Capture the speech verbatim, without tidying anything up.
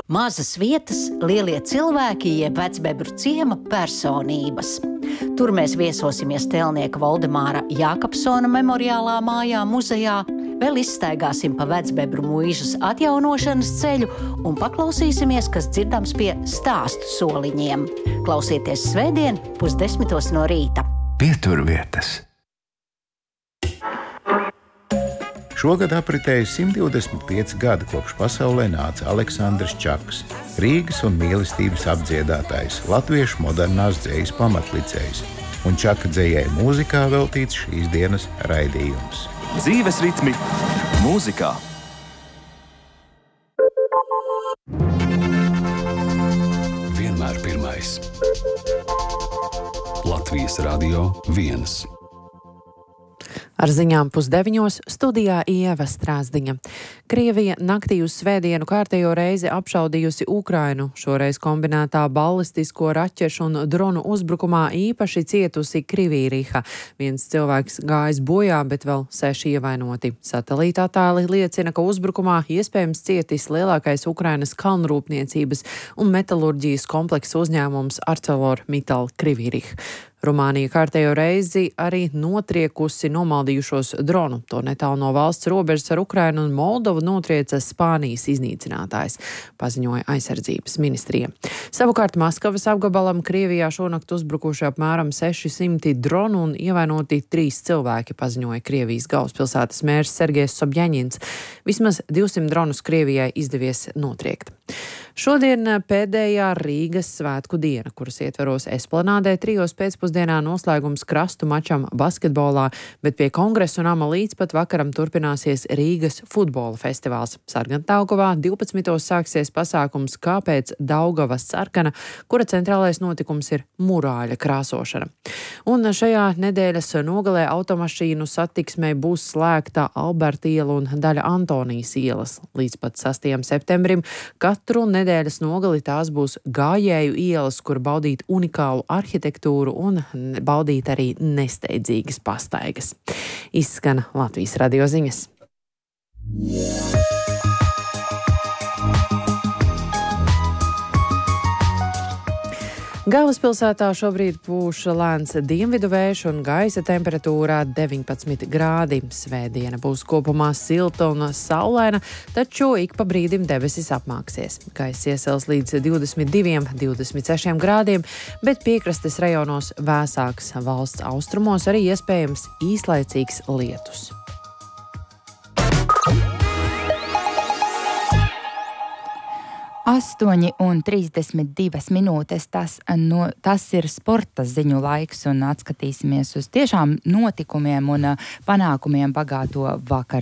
Mazas vietas, lielie cilvēki jeb vecbebru ciema personības. Tur mēs viesosimies Tēlnieka Voldemāra Jākapsona memoriālā mājā muzejā, vēl izstaigāsim pa vecbebru mūžas atjaunošanas ceļu un paklausīsimies, kas dzirdams pie stāstu soliņiem. Klausieties svētdien pusdesmitos no rīta. Pieturvietas. Šogad apritēja simt divdesmit pieci gadi, kopš pasaulē nāca Aleksandrs Čaks, Rīgas un mīlestības apdziedātājs, latviešu modernās dzejas pamatlicējs, un Čaka dzejai mūzikā veltīts šīs dienas raidījums. Dzīves ritmi mūzikā. Vienmēr pirmais. Latvijas Radio viens. Ar ziņām pusdeviņos studijā Ieva Strāzdiņa. Krievija naktī uz svētdienu kārtējo reizi apšaudījusi Ukrainu, šoreiz kombinētā balistisko raķešu un dronu uzbrukumā īpaši cietusi Krivīriha. Viens cilvēks gājis bojā, bet vēl seši ievainoti. Satelīta attēli liecina, ka uzbrukumā iespējams cietis lielākais Ukrainas kalnrūpniecības un metalurģijas kompleksa uzņēmums ArcelorMittal Krivīriha. Rumānija kārtējo reizi arī notriekusi nomaldījušos dronu. To netālu no valsts robežas ar Ukrainu un Moldovu notrieca Spānijas iznīcinātājs, paziņoja aizsardzības ministrija. Savukārt Maskavas apgabalam Krievijā šonakt uzbrukuši apmēram seši simti dronu un ievainoti trīs cilvēki, paziņoja Krievijas galvaspilsētas mērs Sergejs Sobjaņins. Vismaz divsimt dronus Krievijai izdevies notriekt. Šodien pēdējā Rīgas svētku diena, kuras ietveros Esplanādē trijos pēcpusdienā noslēgums krastu mačam basketbolā, bet pie Kongresa nama līdz pat vakaram turpināsies Rīgas futbola festivāls. Sargandaugavā divpadsmitos sāksies pasākums Kāpēc Daugava sarkana, kura centrālais notikums ir murāļa krāsošana. Un šajā nedēļas nogalē automašīnu satiksmei būs slēgta Alberta iela un daļa Antonijas ielas. Līdz pat sastajam septembrim katru nedēļas nogali tās būs gājēju ielas, kur baudīt unikālu arhitektūru un baudīt arī nesteidzīgas pastaigas. Izskan Latvijas radio ziņas. Galvaspilsētā šobrīd pūš lēns dienvidu vējš un gaisa temperatūrā deviņpadsmit grādi. Svētdiena būs kopumā silta un saulaina, taču ik pa brīdim debesis apmāksies. Gaiss iesils līdz divdesmit diviem, divdesmit sešiem grādiem, bet piekrastes rajonos vēsāks. Valsts austrumos arī iespējams īslaicīgs lietus. astoņi un trīsdesmit divas minūtes, tas, no, tas ir sporta ziņu laiks un atskatīsimies uz tiešām notikumiem un panākumiem bagāto vakaru.